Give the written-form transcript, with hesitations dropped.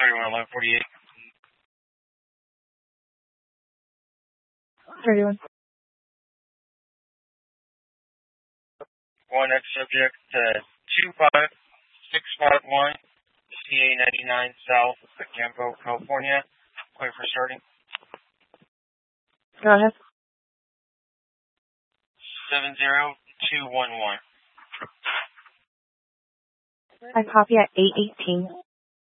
311148. 31. One next subject, 25651, CA 99 South, Campo, California. Wait for starting. Go ahead. 70211. I copy at 818.